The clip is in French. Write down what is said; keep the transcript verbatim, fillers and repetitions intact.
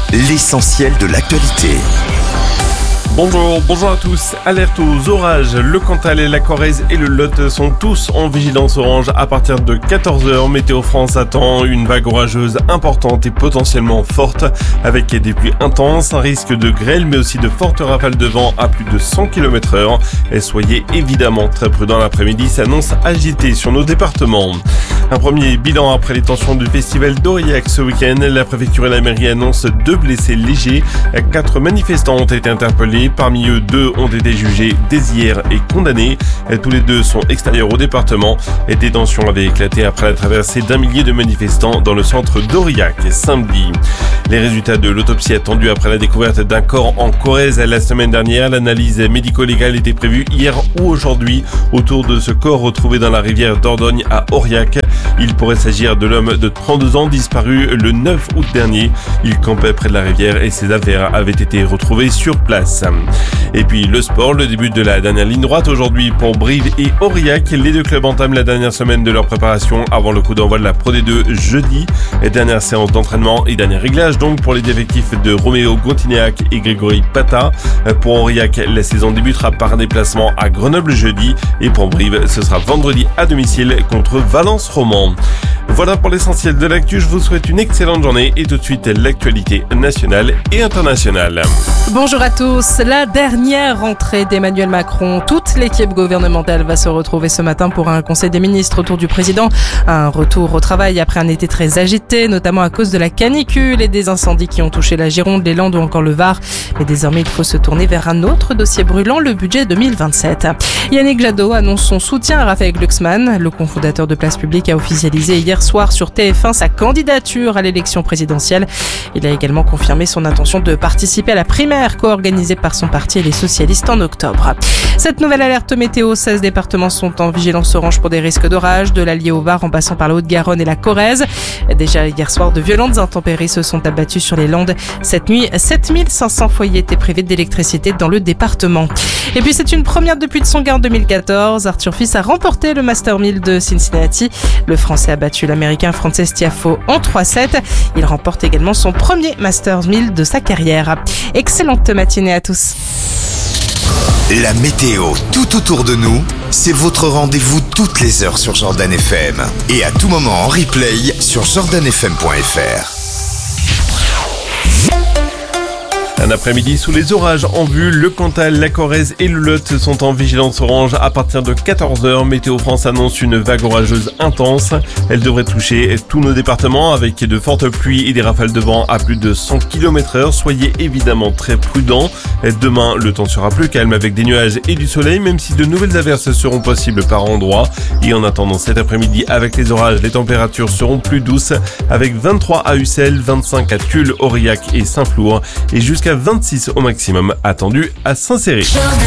l'essentiel de l'actualité. Bonjour, bonjour à tous. Alerte aux orages. Le Cantal et la Corrèze et le Lot sont tous en vigilance orange à partir de quatorze heures. Météo France attend une vague orageuse importante et potentiellement forte avec des pluies intenses, un risque de grêle mais aussi de fortes rafales de vent à plus de cent kilomètres heure. Et soyez évidemment très prudents, l'après-midi s'annonce agité sur nos départements. Un premier bilan après les tensions du festival d'Aurillac ce week-end. La préfecture et la mairie annoncent deux blessés légers. Quatre manifestants ont été interpellés. Parmi eux, deux ont été jugés dès hier et condamnés. Tous les deux sont extérieurs au département. Des tensions avaient éclaté après la traversée d'un millier de manifestants dans le centre d'Aurillac samedi. Les résultats de l'autopsie attendus après la découverte d'un corps en Corrèze la semaine dernière. L'analyse médico-légale était prévue hier ou aujourd'hui autour de ce corps retrouvé dans la rivière Dordogne à Aurillac. Il pourrait s'agir de l'homme de trente-deux ans disparu le neuf août dernier. Il campait près de la rivière et ses affaires avaient été retrouvées sur place. Et puis le sport, le début de la dernière ligne droite aujourd'hui pour Brive et Aurillac. Les deux clubs entament la dernière semaine de leur préparation avant le coup d'envoi de la Pro D deux jeudi. Et dernière séance d'entraînement et dernier réglage donc pour les effectifs de Roméo Gontinéac et Grégory Pata. Pour Aurillac, la saison débutera par un déplacement à Grenoble jeudi. Et pour Brive, ce sera vendredi à domicile contre Valence-Roman. Voilà pour l'essentiel de l'actu. Je vous souhaite une excellente journée et tout de suite l'actualité nationale et internationale. Bonjour à tous. La dernière rentrée d'Emmanuel Macron. Toute l'équipe gouvernementale va se retrouver ce matin pour un conseil des ministres autour du président. Un retour au travail après un été très agité, notamment à cause de la canicule et des incendies qui ont touché la Gironde, les Landes ou encore le Var. Mais désormais, il faut se tourner vers un autre dossier brûlant, le budget deux mille vingt-sept. Yannick Jadot annonce son soutien à Raphaël Glucksmann. Le cofondateur de Place Publique a officialisé hier soir sur T F un sa candidature à l'élection présidentielle. Il a également confirmé son intention de participer à la primaire co-organisée par son parti et les socialistes en octobre. Cette nouvelle alerte météo, seize départements sont en vigilance orange pour des risques d'orage, de l'Allier au Var en passant par la Haute-Garonne et la Corrèze. Déjà hier soir, de violentes intempéries se sont abattues sur les Landes. Cette nuit, sept mille cinq cents foyers étaient privés d'électricité dans le département. Et puis c'est une première depuis de son gain en deux mille quatorze. Arthur Fils a remporté le Master mille de Cincinnati. Le Français a battu l'Américain Frances Tiafoe en trois sept. Il remporte également son premier Masters mille de sa carrière. Excellente matinée à tous. La météo tout autour de nous, c'est votre rendez-vous toutes les heures sur Jordan F M. Et à tout moment en replay sur jordan f m point f r. Un après-midi sous les orages en vue, le Cantal, la Corrèze et le Lot sont en vigilance orange à partir de quatorze heures. Météo France annonce une vague orageuse intense. Elle devrait toucher tous nos départements avec de fortes pluies et des rafales de vent à plus de cent kilomètres heure. Soyez évidemment très prudents. Demain, le temps sera plus calme avec des nuages et du soleil, même si de nouvelles averses seront possibles par endroits. Et en attendant cet après-midi, avec les orages, les températures seront plus douces avec vingt-trois à Ussel, vingt-cinq à Tulle, Aurillac et Saint-Flour et jusqu'à vingt-six au maximum attendu à Saint-Céré.